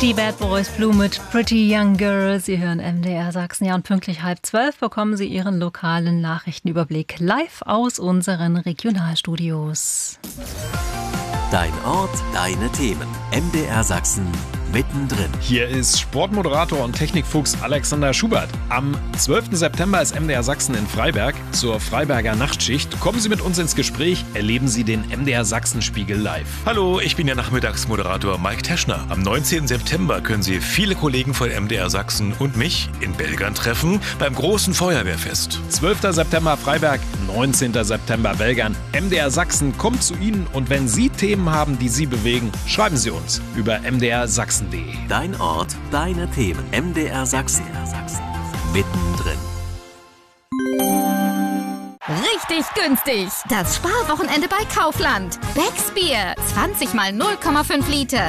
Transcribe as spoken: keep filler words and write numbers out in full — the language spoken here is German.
Die Bad Boys Blue mit Pretty Young Girl. Sie hören M D R Sachsen. Ja, und pünktlich halb zwölf bekommen Sie Ihren lokalen Nachrichtenüberblick live aus unseren Regionalstudios. Dein Ort, deine Themen. M D R Sachsen mittendrin. Hier ist Sportmoderator und Technikfuchs Alexander Schubert. Am zwölften September ist M D R Sachsen in Freiberg zur Freiberger Nachtschicht. Kommen Sie mit uns ins Gespräch, erleben Sie den M D R Sachsen-Spiegel live. Hallo, ich bin Ihr Nachmittagsmoderator Mike Teschner. Am neunzehnten September können Sie viele Kollegen von M D R Sachsen und mich in Belgern treffen beim großen Feuerwehrfest. zwölften September Freiberg, neunzehnten September Belgern. M D R Sachsen kommt zu Ihnen und wenn Sie Themen haben, die Sie bewegen, schreiben Sie uns über m d r sachsen punkt d e. Dein Ort, deine Themen. M D R Sachsen. Mittendrin. Richtig günstig. Das Sparwochenende bei Kaufland. Becks Bier. zwanzig mal null Komma fünf Liter.